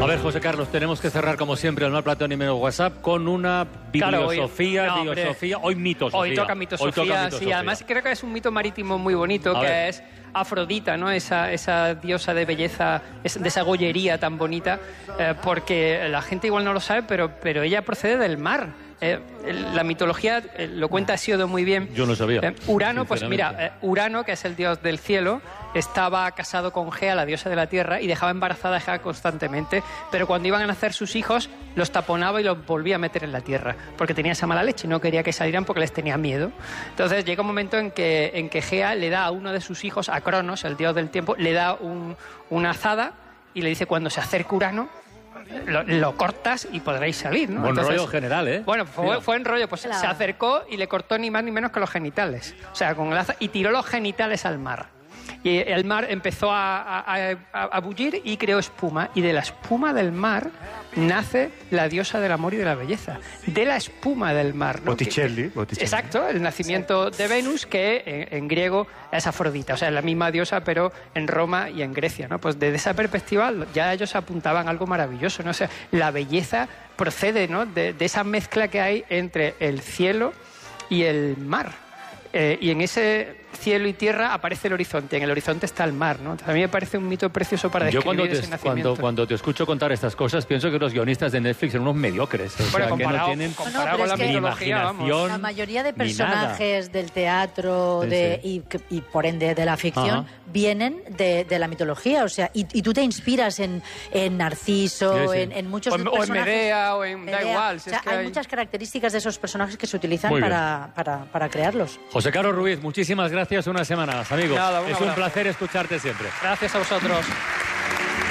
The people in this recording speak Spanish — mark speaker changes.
Speaker 1: A ver, José Carlos, tenemos que cerrar como siempre el Mal Platón y menos WhatsApp con una bibliosofía, hoy mitosofía.
Speaker 2: Hoy toca mitosofía, sí, además creo que es un mito marítimo muy bonito, que es Afrodita, ¿no? Esa diosa de belleza, de esa gollería tan bonita, porque la gente igual no lo sabe, pero ella procede del mar. La mitología lo cuenta Hesíodo muy bien.
Speaker 1: Yo no sabía.
Speaker 2: Urano, pues mira, Urano, que es el dios del cielo, estaba casado con Gea, la diosa de la tierra, y dejaba embarazada a Gea constantemente, pero cuando iban a nacer sus hijos, los taponaba y los volvía a meter en la tierra, porque tenía esa mala leche y no quería que salieran porque les tenía miedo. Entonces llega un momento en que Gea le da a uno de sus hijos, a Cronos, el dios del tiempo, le da una azada y le dice: cuando se acerque Urano, lo cortas y podréis salir, ¿no?
Speaker 1: Buen rollo general, ¿eh?
Speaker 2: Bueno, fue en rollo, pues se acercó y le cortó ni más ni menos que los genitales. O sea, con el aza, y tiró los genitales al mar. Y el mar empezó a bullir y creó espuma. Y de la espuma del mar nace la diosa del amor y de la belleza. De la espuma del mar, ¿no?
Speaker 3: Botticelli.
Speaker 2: Exacto, el nacimiento de Venus, que en griego es Afrodita. O sea, es la misma diosa, pero en Roma y en Grecia, ¿no? Pues desde esa perspectiva ya ellos apuntaban algo maravilloso, ¿no? O sea, la belleza procede, ¿no? de esa mezcla que hay entre el cielo y el mar. Y en ese cielo y tierra aparece el horizonte. En el horizonte está el mar, ¿no? Entonces, a mí me parece un mito precioso para describir ese nacimiento.
Speaker 1: Cuando te escucho contar estas cosas, pienso que los guionistas de Netflix son unos mediocres. O sea, que no tienen
Speaker 2: comparado con la mitología, vamos.
Speaker 4: La mayoría de personajes del teatro y por ende de la ficción vienen de la mitología. O sea, y tú te inspiras en Narciso, en muchos personajes.
Speaker 2: O en Medea, o en... Da igual.
Speaker 4: O sea, hay muchas características de esos personajes que se utilizan para crearlos.
Speaker 1: José Carlos Ruiz, muchísimas gracias una semana más, amigo.
Speaker 2: Nada,
Speaker 1: es un placer escucharte siempre.
Speaker 2: Gracias a vosotros.